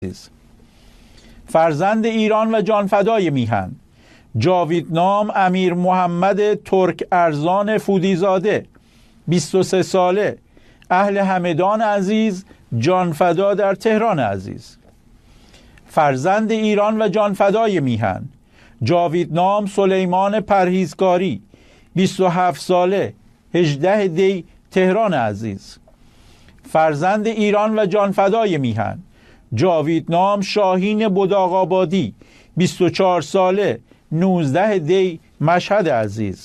فرزند ایران و جانفدای میهن جاویدنام امیر محمد ترک ارزان فودیزاده 23 ساله، اهل همدان عزیز، جانفدا در تهران عزیز. فرزند ایران و جانفدای میهن جاویدنام سلیمان پرهیزکاری 27 ساله، 18 دی تهران عزیز. فرزند ایران و جانفدای میهن جاویدنام شاهین بداغ‌آبادی 24 ساله، 19 دی مشهد عزیز.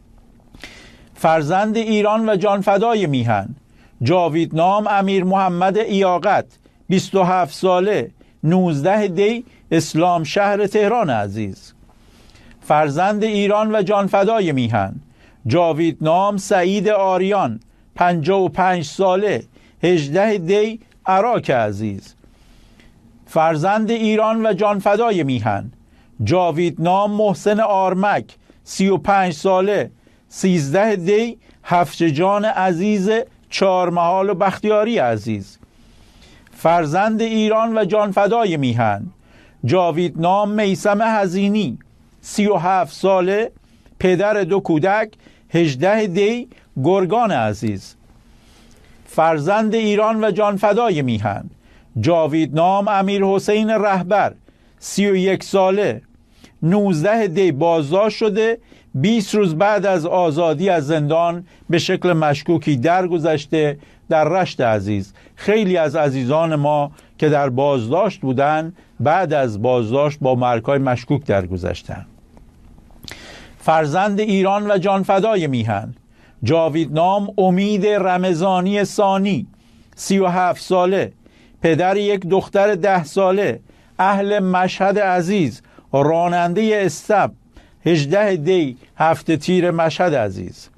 فرزند ایران و جانفدای میهن جاویدنام امیر محمد ایاقت 27 ساله، 19 دی اسلام شهر تهران عزیز. فرزند ایران و جانفدای میهن جاویدنام سعید آریان 55 ساله، 18 دی عراق عزیز. فرزند ایران و جانفدای میهن جاویدنام محسن آرمک 35 ساله، 13 دی هفتجان عزیز چهارمحال و بختیاری عزیز. فرزند ایران و جانفدای میهن جاویدنام میثم حزینی 37 ساله، پدر 2 کودک، 18 دی گرگان عزیز. فرزند ایران و جانفدای میهن جاویدنام امیر حسین رهبر 31 ساله، 19 دی بازداشت شده، 20 روز بعد از آزادی از زندان به شکل مشکوکی درگذشته در رشت عزیز. خیلی از عزیزان ما که در بازداشت بودن بعد از بازداشت با مرگ‌های مشکوک درگذشتند. فرزند ایران و جانفدای میهن جاویدنام امید رمضانی ثانی 37 ساله، پدر 1 دختر 10 ساله، اهل مشهد عزیز، راننده استب، 18 دی هفته تیر مشهد عزیز.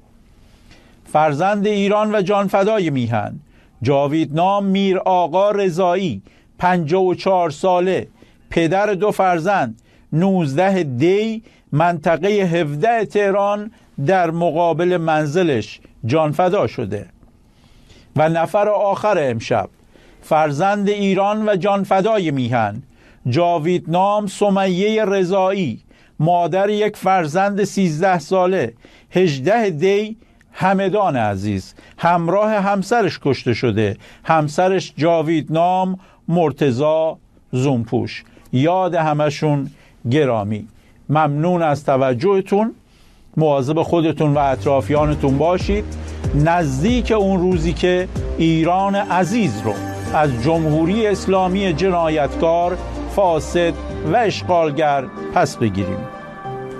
فرزند ایران و جانفدای میهن جاویدنام میر آقا رضایی 54 ساله، پدر 2 فرزند، 19 دی منطقه 17 تهران در مقابل منزلش جانفدا شده. و نفر آخر امشب فرزند ایران و جانفدای میهن جاویدنام سمیه رضایی، مادر 1 فرزند 13 ساله، 18 دی همدان عزیز، همراه همسرش کشته شده، همسرش جاویدنام مرتضی زونپوش. یاد همشون گرامی. ممنون از توجهتون. مواظب خودتون و اطرافیانتون باشید. نزدیک اون روزی که ایران عزیز رو از جمهوری اسلامی جنایتکار، فاسد و اشغالگر پس بگیریم.